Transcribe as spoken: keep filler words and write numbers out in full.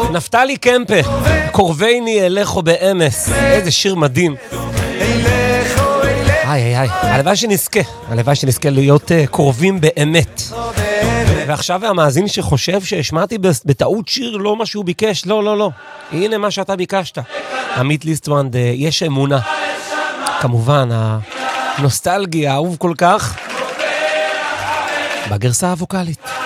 נפתלי קמפה, קורבייני אלכו באמס. איזה שיר מדהים. איי איי איי, הלוואי שנזכה, הלוואי שנזכה להיות uh, קרובים באמת. ועכשיו המאזין שחושב שהשמעתי בטעות שיר לא מה שהוא ביקש, לא לא לא, הנה מה שאתה ביקשת. עמית ליסטוונד, uh, יש אמונה, כמובן הנוסטלגי האהוב כל כך בגרסה הווקלית.